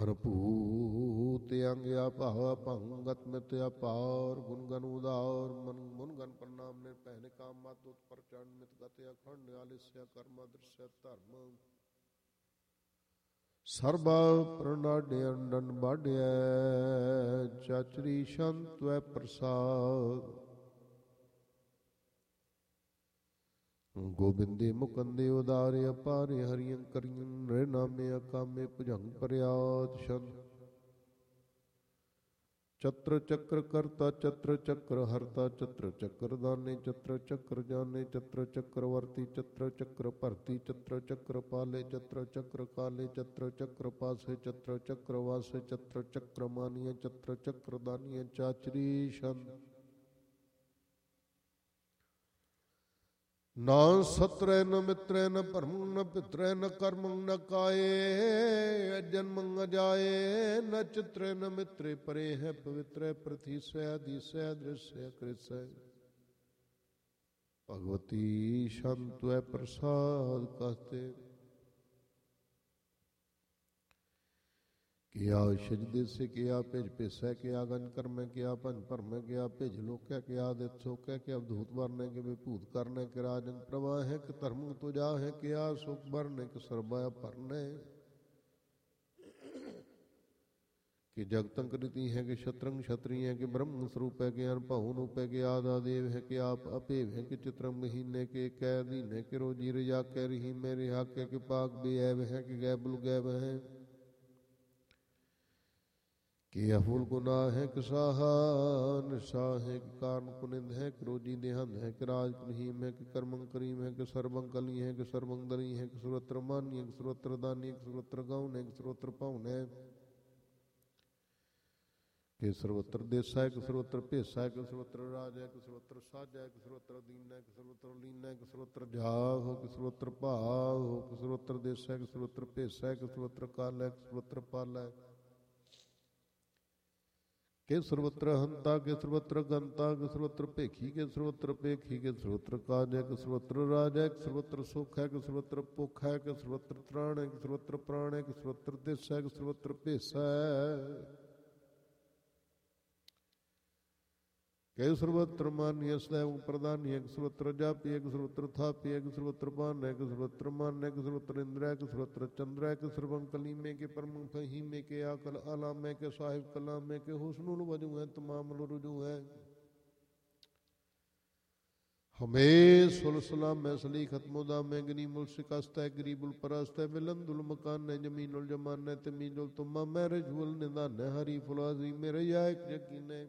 अनुभूत अंग्या भाव भंगत मित अपार गुण गण उदार मन मुन गण प्रणाम ने पहने काम मत उत्पर चरण मित गत अखंड आलिस्य कर्म दृश्य धर्म ਸਰਬਾ ਪ੍ਰਣਾਡਿਅੰਡਨ ਬਾਢਿਐ ਚਾਚਰੀ ਸ਼ੰਤਵੈ ਪ੍ਰਸਾਦ ਗੋਬਿੰਦੇ ਮੁਕੰਦੇ ਉਦਾਰੇ ਅਪਾਰੇ ਹਰਿਯੰ ਕਰਿਯੰ ਨਰੇ ਨਾਮੇ ਅਕਾਮੇ ਭੁਜੰਗ ਪਰਿਆਦ ਛੰਦ ਚਤਰ ਚੱਕਰ ਕਰਤਾ ਚਤਰ ਚੱਕਰ ਹਰਤਾ ਚਤਰ ਚੱਕਰ ਦਾਨੇ ਚਤਰ ਚੱਕਰ ਜਾਨੇ ਚਤਰ ਚੱਕਰ ਵਰਤੀ ਚਤਰ ਚੱਕਰ ਭਰਤੀ ਚਤਰ ਚੱਕਰ ਪਾਲੇ ਚਤਰ ਚੱਕਰ ਕਾਲੇ ਚਤਰ ਚੱਕਰ ਪਾਸੇ ਚਤਰ ਚੱਕਰ ਵਾਸੇ ਚਤਰ ਚੱਕਰ ਮਾਨੀਏ ਚਤਰ ਚੱਕਰ ਦਾਨੀਏ ਚਾਚਰੀ ਛੰਦ ਨਾ ਸਤਰੈ ਨ ਮਿਤਰੈ ਨ ਭਰਮ ਨ ਪਿਤਰੈ ਨ ਕਰਮ ਨ ਕਾਏ ਜਨਮ ਜਾਏ ਨ ਚਿਤਰੈ ਨ ਮਿਤਰੇ ਪਰੇ ਹੈ ਪਵਿੱਤਰੈ ਪ੍ਰਥੀਸੈ ਦੀਸੈ ਦ੍ਰਿਸ਼ੈ ਕ੍ਰਿਸੈ ਭਗਵਤੀ ਸ਼ੰਤਵੈ ਪ੍ਰਸਾਦ ਕਹਤੇ ਕਿਆ ਸਜਦੇ ਸੇ ਕਿਆ ਭੇਜ ਭੇਸੈ ਕਿਆ ਗੰਜ ਕਰਮੈ ਕਿਆ ਭੰਜ ਭਰਮੈ ਕਿਆ ਭੇਜ ਲੋਕੈ ਕਿਆ ਦਿਤ ਸੋਕੈ ਕਿਆ ਅਵਧੂਤ ਵਰਨੈ ਕਿ ਵਿਭੂਤ ਕਰਨੈ ਕਿ ਰਾਜਨ ਪ੍ਰਵਾਹ ਹੈ ਕਿ ਧਰਮ ਤੁਜਾ ਹੈ ਕਿਆ ਸੁਖ ਵਰਨੈ ਕਿ ਸਰਬਾ ਭਰਨੈ ਕਿ ਜਗਤੰ ਕ੍ਰਿਤੀ ਹੈ ਕਿ ਸ਼ਤਰੰਗ ਛਤਰੀ ਹੈ ਕਿ ਬ੍ਰਹਮ ਸਰੂਪ ਹੈ ਕਿ ਅਨਭਉ ਨੂਪ ਹੈ ਕਿ ਆਦਾ ਦੇਵ ਹੈ ਕਿ ਆਪ ਅਭੇਵ ਹੈ ਕਿ ਚਿਤਰੰ ਮਹੀਨੇ ਕੇ ਕੈ ਦੀਨੇ ਕਿ ਰੋਜੀ ਰਜਾ ਕੈ ਰਹੀ ਮੇਰੇ ਹਾਕੇ ਕਿ ਪਾਕ ਬੇਐਬ ਹੈ ਕਿ ਗੈਬੁਲ ਗੈਬ ਹੈ ਕਿ ਅਫੁਲ ਗੁਨਾਹ ਹੈ ਕਿ ਸਾਹਾ ਨਿਸ਼ਾ ਹੈ ਕਿ ਕਾਰਨ ਕੁਨਿੰਦ ਹੈ ਕਿ ਰੋਜੀ ਦੇਹੰਦ ਹੈ ਕਿ ਰਾਜ ਕੁਲਹੀਮ ਹੈ ਕਿ ਕਰਮੰ ਕਰੀਮ ਹੈ ਕਿ ਸਰਬੰ ਕਲੀ ਹੈ ਕਿ ਸਰਬੰ ਦਰੀ ਹੈ ਕਿ ਸਰਵਤਰ ਮਾਨੀ ਹੈ ਕਿ ਸਰਵਤਰ ਦਾਨੀ ਹੈ ਕਿ ਸਰਵਤਰ ਗਾਉਨ ਹੈ ਕਿ ਸਰਵਤਰ ਪਾਉਨ ਹੈ ਕਿ ਸਰਵਤਰ ਦੇਸਾ ਹੈ ਕਿ ਸਰਵਤਰ ਭੇਸਾ ਹੈ ਕਿ ਸਰਵਤਰ ਰਾਜ ਹੈ ਕਿ ਸਰਵਤਰ ਸਾਜ ਹੈ ਕਿ ਸਰਵਤਰ ਦੀਨ ਹੈ ਕਿ ਸਰਵਤਰ ਲੀਨ ਹੈ ਕਿ ਸਰਵਤਰ ਜਾਗ ਹੋ ਕਿ ਸਰਵਤਰ ਭਾਵ ਹੋ ਕਿ ਸਰਵਤਰ ਦੇਸਾ ਹੈ ਕਿ ਸਰਵਤਰ ਭੇਸਾ ਹੈ ਕਿ ਸਰਵਤਰ ਕਾਲ ਹੈ ਕਿ ਸਰਵਤਰ ਪਾਲ ਹੈ ਕਿ ਸਰਵਤਰ ਹੰਤਾ ਕਿ ਸਰਵਤਰ ਗੰਤਾ ਕਿ ਸਰਵਤਰ ਭੇਖੀ ਕਿ ਸਰਵਤਰ ਭੇਖੀ ਕਿ ਸਰਵਤਰ ਕਾਜ ਹੈ ਕਿ ਸਰਵਤਰ ਰਾਜ ਹੈ ਕਿ ਸਰਵਤਰ ਸੁਖ ਹੈ ਕਿ ਸਰਵਤਰ ਭੁੱਖ ਹੈ ਕਿ ਸਰਵਤਰ ਤ੍ਰਾਣ ਹੈ ਕਿ ਸਰਵਤਰ ਪ੍ਰਾਣ ਹੈ ਕਿ ਸਰਵਤਰ ਦਿਸ ਹੈ ਕਿ ਸਰਵਤਰ ਭੇਸਾ ਹੈ ਕਿ ਸਰਵਤਰ ਮਾਨੀਏ ਸदैव ਪ੍ਰਧਾਨੀ ਹੈ ਕਿ ਸਰਵਤਰ ਜਾਪੀ ਹੈ ਕਿ ਸਰਵਤਰ ਥਾਪੀ ਹੈ ਕਿ ਸਰਵਤਰ ਭਾਨ ਹੈ ਕਿ ਸਰਵਤਰ ਮਨ ਹੈ ਕਿ ਸਰਵਤਰ ਇੰਦਰ ਹੈ ਕਿ ਸਰਵਤਰ ਚੰਦਰ ਹੈ ਕਿ ਸਰਵੰ ਕਲੀਮੇ ਕੇ ਪਰਮ ਫਹੀਮੇ ਕੇ ਆਕਲ ਆਲਾਮੇ ਕੇ ਸਾਹਿਬ ਕਲਾਮੇ ਕੇ ਹੁਸਨੁਲ ਵਜੂ ਹੈ ਤਮਾਮ ਰੁਜੂ ਹੈ ਹਮੇ ਸੁਲਸਲਾ ਮੈਂ ਸਲੀ ਖਤਮੁਦਾ ਮੈਂ ਗਨੀ ਮੁਲ ਸ਼ਿਕਸਤ ਹੈ ਗਰੀਬੁਲ ਪਰਸਤ ਹੈ ਬਿਲੰਦੁਲ ਮਕਾਨ ਹੈ ਜਮੀਨੁਲ ਜਮਾਨ ਤੇ ਮੀਨੁਲ ਤੁਮਾ ਮੈਂ ਰਜੁਲ ਨਿਦਾਨ ਹੈ ਹਰੀ ਫੁਲਾਜ਼ੀ ਮੇਰੇ ਯਾ ਇੱਕ ਯਕੀਨੇ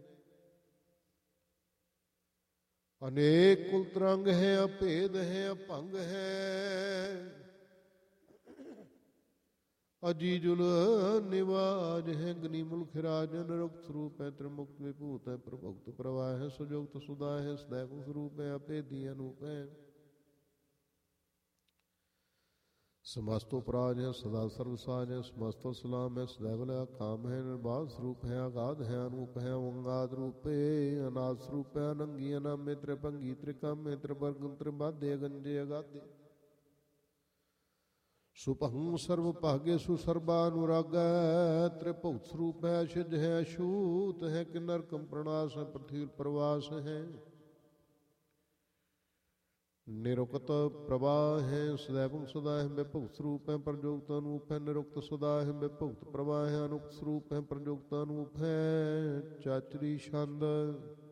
ਅਨੇਕ ਕੁਲ ਤਰੰਗ ਹੈ ਅਭੇਦ ਹੈ ਅਭੰਗ ਹੈ ਅਜੀਜੁਲ ਨਿਵਾਜ ਹੈ ਗਨੀ ਮੁਲਖ ਰਾਜ ਨਿਰੁਕਤ ਸਰੂਪ ਹੈ ਤ੍ਰਿਮੁਕਤ ਵਿਭੂਤ ਹੈ ਪ੍ਰਭੁਕਤ ਪ੍ਰਵਾਹ ਹੈ ਸੁਜੋਗਤ ਸੁਦਾ ਹੈ ਸदैव ਸਰੂਪ ਹੈ ਅਭੇਦੀ ਅਨੂਪ ਹੈ ਸਮਸਤੋ ਪ੍ਰਾਜ ਹੈ ਸਦਾ ਸਰਵਸਾਜ ਹੈ ਸਮਸਤੋ ਸਲਾਮ ਹੈ ਸदैव ਲਿਆ ਕਾਮ ਹੈ ਨਿਰਬਾਧ ਸਰੂਪ ਹੈ ਆਗਾਧ ਹੈ ਅਨੂਪ ਹੈ ਓੰਗਾਦ ਰੂਪੇ ਅਨਾਦ ਸਰੂਪ ਹੈ ਅਨੰਗੀ ਅਨਾਮੇ ਤ੍ਰਿਭੰਗੀ ਤ੍ਰਿਕਾਮੇ ਤ੍ਰਿਵਰਗੰ ਤ੍ਰਿਬਾਧੇ ਅਗੰਜੇ ਅਗਾਧੇ ਸੁਭੰ ਸਰਵ ਭਾਗੇ ਸੁਸਰਬਾ ਅਨੁਰਾਗੈ ਤ੍ਰਿਭੁਤ ਸਰੂਪ ਹੈ ਅਸ਼ਿਧ ਹੈ ਅਛੂਤ ਹੈ ਕਿ ਨਰਕੰ ਪ੍ਰਣਾਸ ਹੈ ਪ੍ਰਥੀਰ ਪ੍ਰਵਾਸ ਹੈ ਨਿਰੁਕਤ ਪ੍ਰਵਾਹ ਹੈ ਸदैव ਸਦਾ ਹੈ ਵਿਭੁਕਤ ਸਰੂਪ ਹੈ ਪ੍ਰਜੋਗਤ ਅਨੂਪ ਹੈ ਨਿਰੁਕਤ ਸਦਾ ਹੈ ਵਿਭੁਕਤ ਪ੍ਰਵਾਹ ਹੈ ਅਨੁਕਤ ਸਰੂਪ ਹੈ ਪ੍ਰਜੋਗਤ ਅਨੂਪ ਹੈ ਚਾਚਰੀ ਛੰਦ